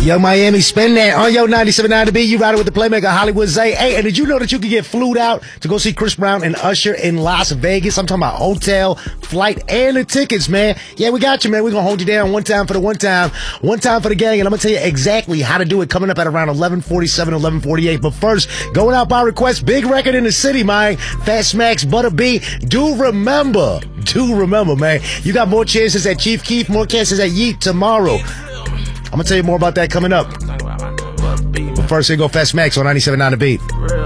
Young Miami, spend that on your 97.9 The Beat. You ride it with the playmaker Hollywood Zay. Hey, and did you know that you could get flued out to go see Chris Brown and Usher in Las Vegas? I'm talking about hotel, flight, and the tickets, man. Yeah, we got you, man. We're going to hold you down one time for the one time for the gang. And I'm going to tell you exactly how to do it coming up at around 11:47, 11:48. But first, going out by request, big record in the city, man. Fat Smacks, Butter B. Do remember, man. You got more chances at Chief Keef, more chances at Yeet tomorrow. I'm going to tell you more about that coming up. But first, here go Fat Smacks on 97.9 The Beat.